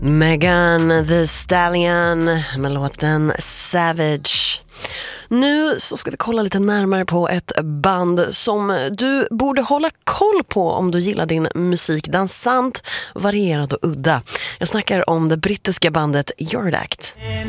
Megan Thee Stallion med låten Savage. Nu så ska vi kolla lite närmare på ett band som du borde hålla koll på om du gillar din musik dansant, varierad och udda. Jag snackar om det brittiska bandet Yard Act.